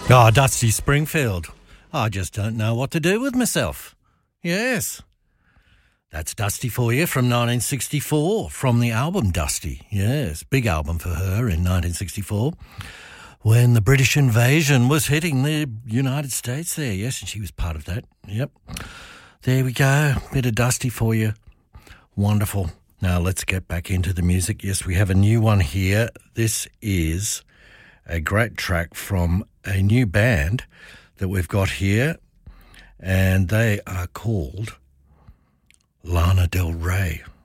Oh, Dusty Springfield. I just don't know what to do with myself. Yes. That's Dusty for you from 1964, from the album Dusty. Yes, big album for her in 1964, when the British invasion was hitting the United States there. Yes, and she was part of that. Yep. There we go. Bit of Dusty for you. Wonderful. Now let's get back into the music. Yes, we have a new one here. This is a great track from a new band that we've got here, and they are called Lana Del Rey.